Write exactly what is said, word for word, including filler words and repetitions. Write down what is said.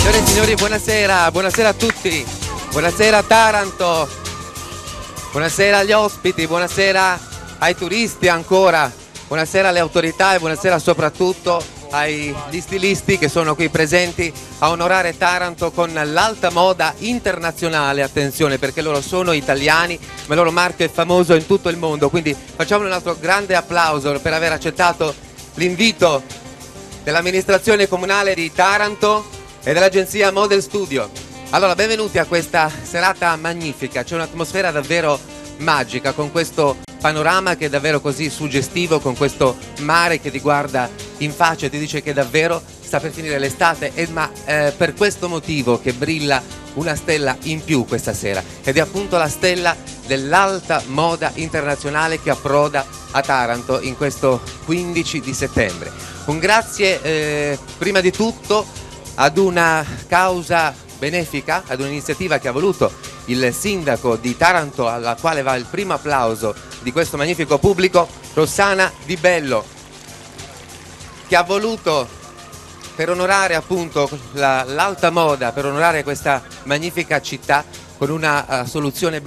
Signore e signori, buonasera, buonasera a tutti, buonasera a Taranto, buonasera agli ospiti, buonasera ai turisti ancora, buonasera alle autorità e buonasera soprattutto agli stilisti che sono qui presenti a onorare Taranto con l'alta moda internazionale, attenzione perché loro sono italiani ma il loro marchio è famoso in tutto il mondo, quindi facciamo un altro grande applauso per aver accettato l'invito dell'amministrazione comunale di Taranto e dell'agenzia Model Studio. Allora, benvenuti a questa serata magnifica, c'è un'atmosfera davvero magica con questo panorama che è davvero così suggestivo, con questo mare che ti guarda in faccia e ti dice che davvero sta per finire l'estate, e ma eh, per questo motivo che brilla una stella in più questa sera, ed è appunto la stella dell'alta moda internazionale che approda a Taranto in questo quindici di settembre. Un grazie eh, prima di tutto ad una causa benefica, ad un'iniziativa che ha voluto il sindaco di Taranto, alla quale va il primo applauso di questo magnifico pubblico, Rossana Di Bello, che ha voluto, per onorare appunto la, l'alta moda, per onorare questa magnifica città, con una uh, soluzione